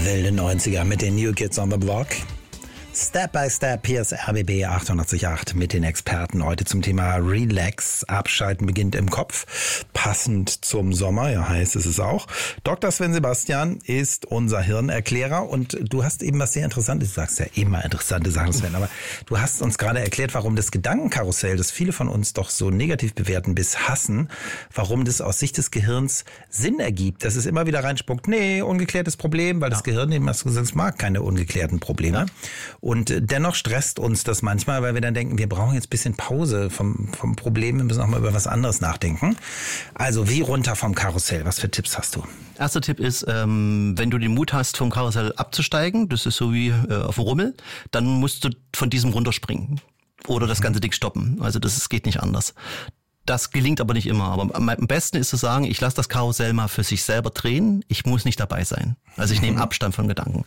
Wilde 90er mit den New Kids on the Block. Step by Step, hier ist RBB 888 mit den Experten. Heute zum Thema Relax. Abschalten beginnt im Kopf. Passend zum Sommer, ja, heiß ist es auch. Dr. Sven Sebastian ist unser Hirnerklärer und du hast eben was sehr Interessantes, du sagst ja immer interessante Sachen, Sven, aber du hast uns gerade erklärt, warum das Gedankenkarussell, das viele von uns doch so negativ bewerten bis hassen, warum das aus Sicht des Gehirns Sinn ergibt, dass es immer wieder reinspuckt, nee, ungeklärtes Problem, weil das Gehirn eben, hast du gesagt, mag keine ungeklärten Probleme. Ja. Und dennoch stresst uns das manchmal, weil wir dann denken, wir brauchen jetzt ein bisschen Pause vom Problem, wir müssen auch mal über was anderes nachdenken. Also wie runter vom Karussell? Was für Tipps hast du? Erster Tipp ist, wenn du den Mut hast, vom Karussell abzusteigen, das ist so wie auf dem Rummel, dann musst du von diesem runterspringen oder das ganze Ding stoppen. Also das geht nicht anders. Das gelingt aber nicht immer. Aber am besten ist zu sagen, ich lasse das Karussell mal für sich selber drehen. Ich muss nicht dabei sein. Also ich nehme Abstand von Gedanken.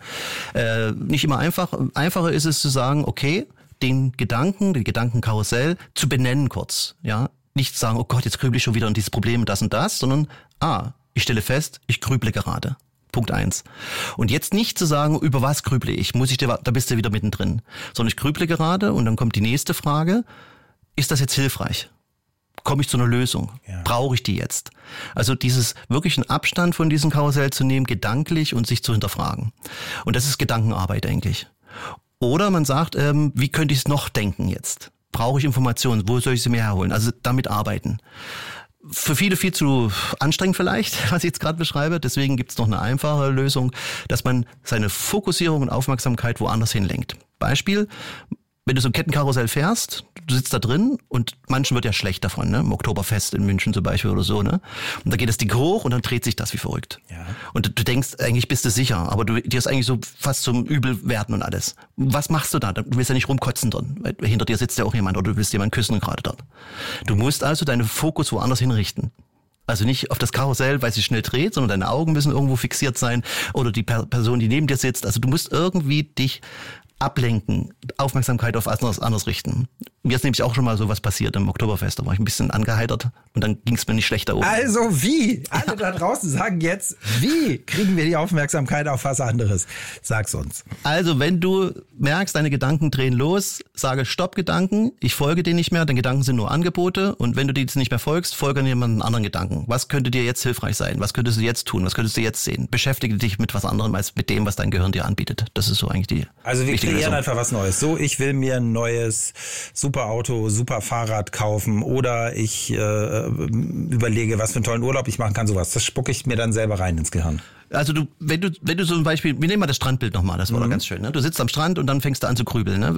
Nicht immer einfach. Einfacher ist es zu sagen, okay, den Gedankenkarussell zu benennen kurz. Ja, nicht zu sagen, oh Gott, jetzt grüble ich schon wieder an dieses Problem, das und das, sondern ich stelle fest, ich grüble gerade. Punkt 1. Und jetzt nicht zu sagen, über was grüble ich? Da bist du wieder mittendrin. Sondern ich grüble gerade und dann kommt die nächste Frage. Ist das jetzt hilfreich? Komme ich zu einer Lösung? Ja. Brauche ich die jetzt? Also dieses wirklichen Abstand von diesem Karussell zu nehmen, gedanklich und sich zu hinterfragen. Und das ist Gedankenarbeit, denke ich. Oder man sagt, wie könnte ich es noch denken jetzt? Brauche ich Informationen? Wo soll ich sie mir herholen? Also damit arbeiten. Für viele viel zu anstrengend vielleicht, was ich jetzt gerade beschreibe. Deswegen gibt es noch eine einfache Lösung, dass man seine Fokussierung und Aufmerksamkeit woanders hinlenkt. Beispiel: Wenn du so ein Kettenkarussell fährst, du sitzt da drin und manchen wird ja schlecht davon, ne? Im Oktoberfest in München zum Beispiel oder so, ne? Und da geht das Ding hoch und dann dreht sich das wie verrückt. Ja. Und du denkst, eigentlich bist du sicher, aber dir ist eigentlich so fast zum Übelwerden und alles. Was machst du da? Du willst ja nicht rumkotzen dort, weil hinter dir sitzt ja auch jemand oder du willst jemanden küssen gerade dort. Du musst also deinen Fokus woanders hinrichten. Also nicht auf das Karussell, weil es sich schnell dreht, sondern deine Augen müssen irgendwo fixiert sein oder die Person, die neben dir sitzt. Also du musst irgendwie dich ablenken, Aufmerksamkeit auf anderes richten. Mir ist nämlich auch schon mal sowas passiert im Oktoberfest, da war ich ein bisschen angeheitert und dann ging es mir nicht schlecht da oben. Also wie? Alle da draußen sagen jetzt, wie kriegen wir die Aufmerksamkeit auf was anderes? Sag's uns. Also wenn du merkst, deine Gedanken drehen los, sage Stopp Gedanken, ich folge dir nicht mehr, deine Gedanken sind nur Angebote und wenn du dir jetzt nicht mehr folgst, folge jemandem anderen Gedanken. Was könnte dir jetzt hilfreich sein? Was könntest du jetzt tun? Was könntest du jetzt sehen? Beschäftige dich mit was anderem als mit dem, was dein Gehirn dir anbietet. Das ist so eigentlich die wichtige Lösung. Einfach was Neues. So, ich will mir ein neues super Auto, super Fahrrad kaufen oder ich überlege, was für einen tollen Urlaub ich machen kann, sowas. Das spucke ich mir dann selber rein ins Gehirn. Also wenn du so ein Beispiel, wir nehmen mal das Strandbild nochmal, das war doch ganz schön, ne? Du sitzt am Strand und dann fängst du an zu grübeln, ne?